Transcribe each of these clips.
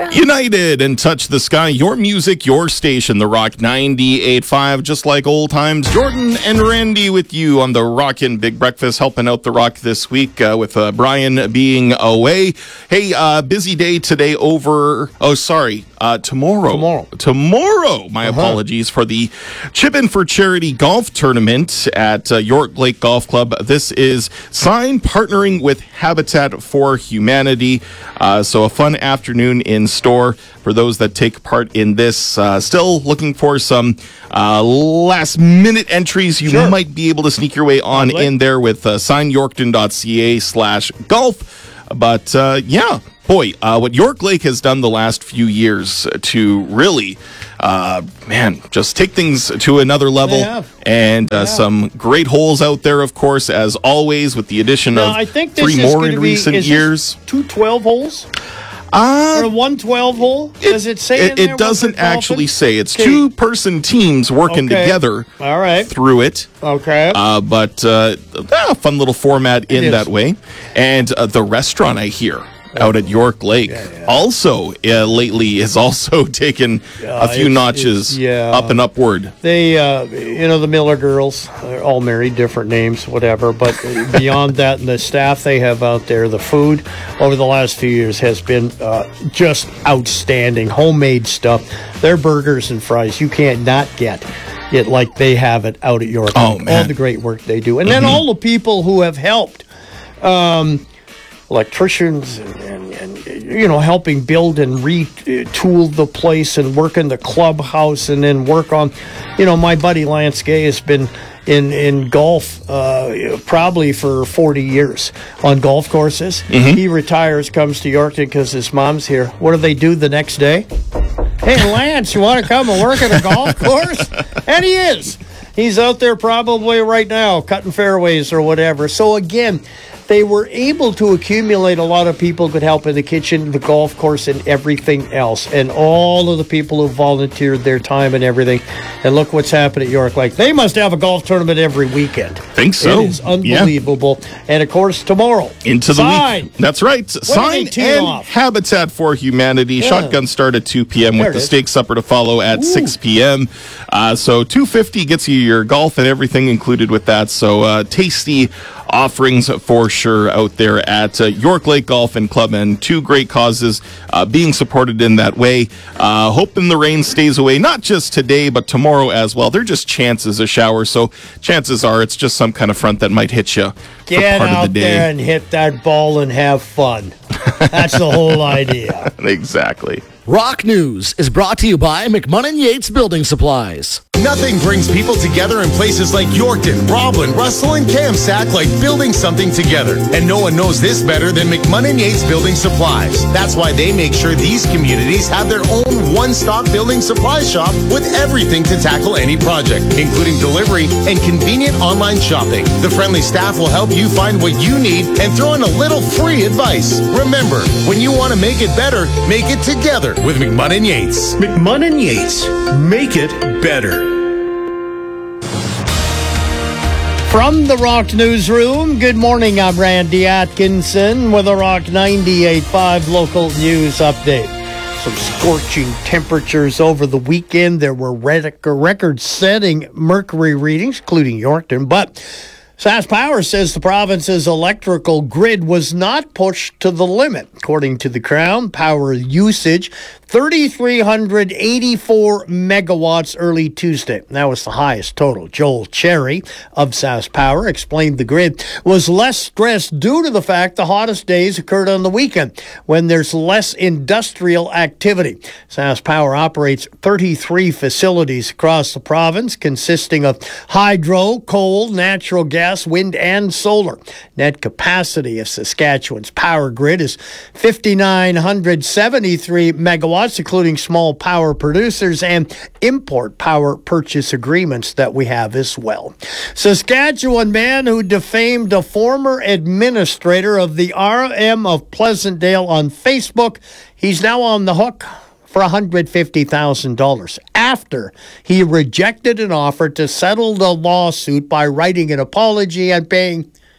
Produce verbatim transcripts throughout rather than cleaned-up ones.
United and Touch the Sky, your music, your station, The Rock ninety-eight point five, just like old times. Jordan and Randy with you on the Rockin' Big Breakfast, helping out The Rock this week uh, with uh, Brian being away. Hey, uh, busy day today over, oh, sorry, uh, tomorrow. Tomorrow. Tomorrow, my uh-huh. apologies, for the Chip In for Charity Golf Tournament at uh, York Lake Golf Club. This is Sign partnering with Habitat for Humanity. Uh, so a fun afternoon in store for those that take part in this. Uh, still looking for some uh, last minute entries you sure. might be able to sneak your way on in there with uh, sign yorkton dot c a slash golf. But uh, yeah, boy, uh, what York Lake has done the last few years to really, uh, man, just take things to another level. And uh, yeah. some great holes out there, of course, as always, with the addition now, of I think three more in be, recent years. Two twelve holes? Uh, or a one twelve hole? It, Does it say it, in there it doesn't actually say. It's okay. two-person teams working okay. together All right. through it. Okay. Uh, but uh, a fun little format in that way. And uh, the restaurant, I hear, out at York Lake, yeah, yeah. also uh, lately has also taken uh, a few it's, notches it's, yeah. up and upward. They, uh, you know, the Miller girls, they're all married, different names, whatever. But beyond that, and the staff they have out there, the food over the last few years has been uh, just outstanding. Homemade stuff. Their burgers and fries, you can't not get it like they have it out at York oh, Lake. Man. All the great work they do. And mm-hmm. then all the people who have helped. Um, electricians and, and, and, you know, helping build and retool the place and work in the clubhouse and then work on, you know, my buddy Lance Gay has been in, in golf uh, probably for forty years on golf courses. Mm-hmm. He retires, comes to Yorkton because his mom's here. What do they do the next day? Hey, Lance, you want to come and work at a golf course? And he is. He's out there probably right now cutting fairways or whatever. So, again, they were able to accumulate a lot of people who could help in the kitchen, the golf course, and everything else. And all of the people who volunteered their time and everything. And look what's happened at York Lake. They must have a golf tournament every weekend. Think so. It is unbelievable. Yeah. And, of course, tomorrow. Into the Sign. week. That's right. When Sign and off? Habitat for Humanity. Yeah. Shotgun start at two p.m. There with the steak supper to follow at Ooh. six p.m. Uh, so two hundred fifty dollars gets you your golf and everything included with that. So uh, tasty offerings for sure out there at uh, York Lake Golf and Club, and two great causes uh, being supported in that way. Uh, hoping the rain stays away, not just today, but tomorrow as well. They're just chances of showers, so chances are it's just some kind of front that might hit you Get for part out of the day. there and hit that ball and have fun. That's the whole idea. Exactly. Rock News is brought to you by McMunnin Yates Building Supplies. Nothing brings people together in places like Yorkton, Roblin, Russell, and Kamsack like building something together. And no one knows this better than McMunnin Yates Building Supplies. That's why they make sure these communities have their own one-stop building supply shop with everything to tackle any project, including delivery and convenient online shopping. The friendly staff will help you find what you need and throw in a little free advice. Remember, when you want to make it better, make it together with McMunnin Yates. McMunnin Yates. Make it better. From the Rock Newsroom, good morning. I'm Randy Atkinson with a Rock ninety-eight point five local news update. Some scorching temperatures over the weekend. There were record-setting mercury readings, including Yorkton, but SaskPower says the province's electrical grid was not pushed to the limit. According to the Crown, power usage, three thousand three hundred eighty-four megawatts early Tuesday. That was the highest total. Joel Cherry of SaskPower explained the grid was less stressed due to the fact the hottest days occurred on the weekend when there's less industrial activity. SaskPower operates thirty-three facilities across the province consisting of hydro, coal, natural gas, wind, and solar. Net capacity of Saskatchewan's power grid is five thousand nine hundred seventy-three megawatts, including small power producers and import power purchase agreements that we have as well. Saskatchewan man who defamed a former administrator of the R M of Pleasantdale on Facebook, he's now on the hook for one hundred fifty thousand dollars after he rejected an offer to settle the lawsuit by writing an apology and paying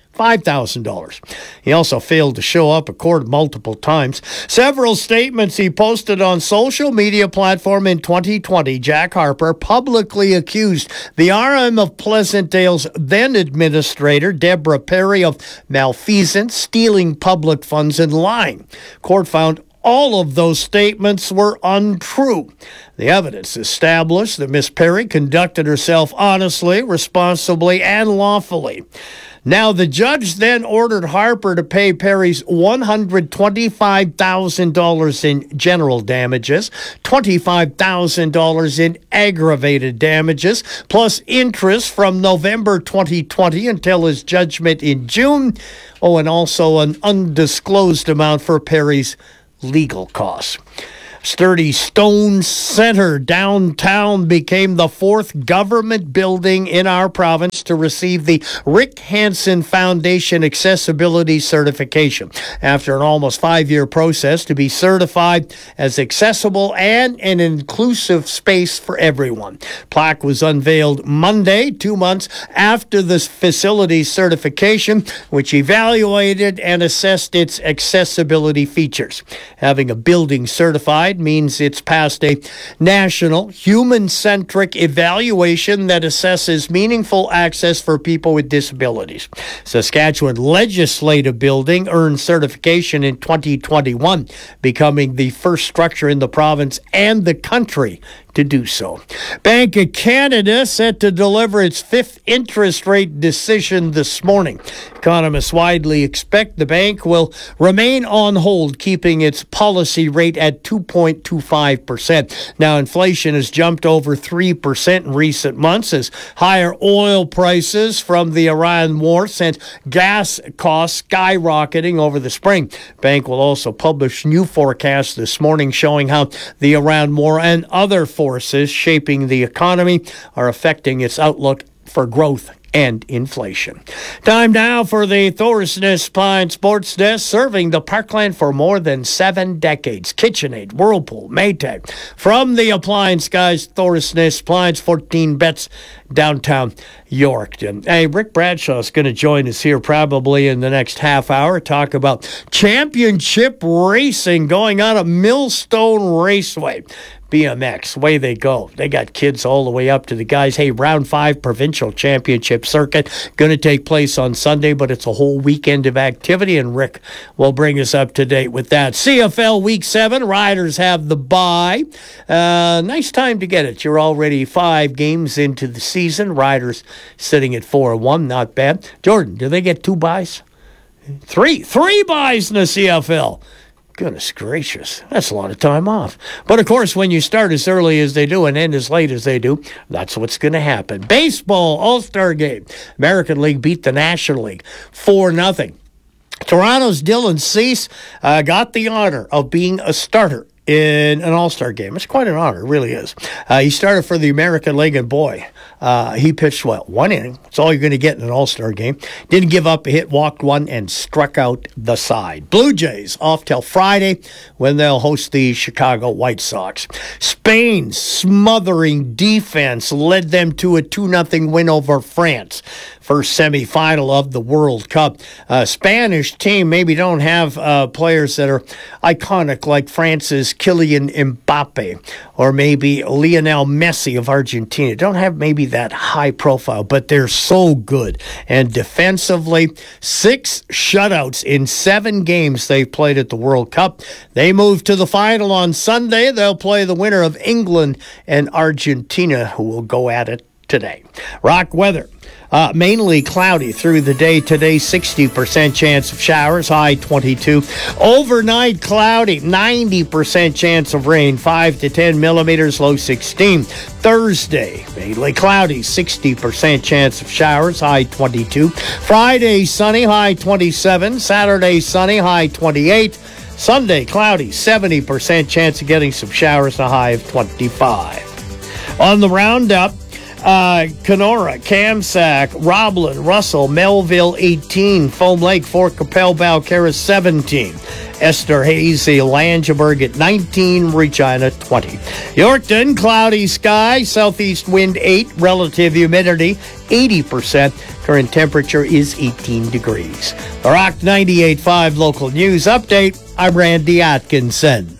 five thousand dollars. He also failed to show up at court multiple times. Several statements he posted on social media platform in twenty twenty, Jack Harper publicly accused the R M of Pleasantdale's then administrator, Deborah Perry, of malfeasance, stealing public funds, and lying. Court found all of those statements were untrue. The evidence established that Miss Perry conducted herself honestly, responsibly, and lawfully. Now, the judge then ordered Harper to pay Perry's one hundred twenty-five thousand dollars in general damages, twenty-five thousand dollars in aggravated damages, plus interest from November twenty twenty until his judgment in June. Oh, and also an undisclosed amount for Perry's legal costs. Sturdy Stone Center downtown became the fourth government building in our province to receive the Rick Hansen Foundation Accessibility Certification after an almost five-year process to be certified as accessible and an inclusive space for everyone. Plaque was unveiled Monday, two months after the facility's certification, which evaluated and assessed its accessibility features. Having a building certified means it's passed a national, human-centric evaluation that assesses meaningful access for people with disabilities. Saskatchewan Legislative Building earned certification in twenty twenty-one, becoming the first structure in the province and the country to do so. Bank of Canada set to deliver its fifth interest rate decision this morning. Economists widely expect the bank will remain on hold, keeping its policy rate at two point two five percent. Now, inflation has jumped over three percent in recent months as higher oil prices from the Iran war sent gas costs skyrocketing over the spring. Bank will also publish new forecasts this morning showing how the Iran war and other forces shaping the economy are affecting its outlook for growth and inflation. Time now for the Thorsness Pine Sports Desk, serving the Parkland for more than seven decades. KitchenAid, Whirlpool, Maytag. From the appliance guys, Thorsness Pines, fourteen bets, downtown Yorkton. Hey, Rick Bradshaw is going to join us here probably in the next half hour, talk about championship racing going on at Millstone Raceway. B M X, way they go. They got kids all the way up to the guys. Hey, round five provincial championship circuit going to take place on Sunday, but it's a whole weekend of activity, and Rick will bring us up to date with that. C F L Week seven, Riders have the bye. Uh, nice time to get it. You're already five games into the season. Riders sitting at four and one, not bad. Jordan, do they get two buys? Three. Three buys in the C F L. Goodness gracious, that's a lot of time off. But, of course, when you start as early as they do and end as late as they do, that's what's going to happen. Baseball, All-Star Game. American League beat the National League four nothing. Toronto's Dylan Cease uh, got the honor of being a starter in an All-Star game. It's quite an honor, it really is. Uh, he started for the American League, and boy, uh, he pitched well. One inning. That's all you're going to get in an All-Star game. Didn't give up a hit, walked one, and struck out the side. Blue Jays off till Friday when they'll host the Chicago White Sox. Spain's smothering defense led them to a two nothing win over France. First semifinal of the World Cup. Uh, Spanish team maybe don't have uh, players that are iconic like France's Kylian Mbappe or maybe Lionel Messi of Argentina. Don't have maybe that high profile, but they're so good. And defensively, six shutouts in seven games they've played at the World Cup. They move to the final on Sunday. They'll play the winner of England and Argentina, who will go at it today. Rock weather. Uh, mainly cloudy through the day today, sixty percent chance of showers, high twenty-two. Overnight cloudy, ninety percent chance of rain, five to ten millimeters, low sixteen. Thursday, mainly cloudy, sixty percent chance of showers, high twenty-two. Friday, sunny, high twenty-seven. Saturday, sunny, high twenty-eight. Sunday, cloudy, seventy percent chance of getting some showers, a high of twenty-five. On the roundup, Uh, Kenora, Kamsack, Roblin, Russell, Melville eighteen, Foam Lake, Fort Capel, Balcarres seventeen, Esterhazy, Langeberg at nineteen, Regina twenty. Yorkton, cloudy sky, southeast wind eight, relative humidity eighty percent. Current temperature is eighteen degrees. The Rock ninety-eight point five local news update. I'm Randy Atkinson.